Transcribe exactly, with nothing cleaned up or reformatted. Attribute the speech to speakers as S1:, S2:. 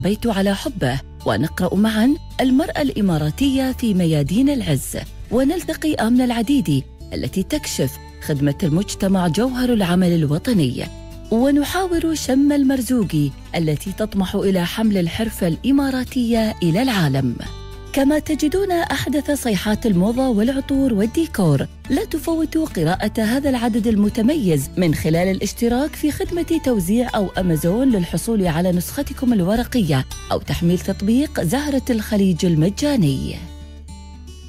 S1: بيت على حبه، ونقرأ معاً المرأة الإماراتية في ميادين العز، ونلتقي آمنة العديدي التي تكشف خدمة المجتمع جوهر العمل الوطني، ونحاور شم المرزوقي التي تطمح إلى حمل الحرفة الإماراتية إلى العالم. كما تجدون أحدث صيحات الموضة والعطور والديكور. لا تفوتوا قراءة هذا العدد المتميز من خلال الاشتراك في خدمة توزيع أو أمازون للحصول على نسختكم الورقية، أو تحميل تطبيق زهرة الخليج المجاني.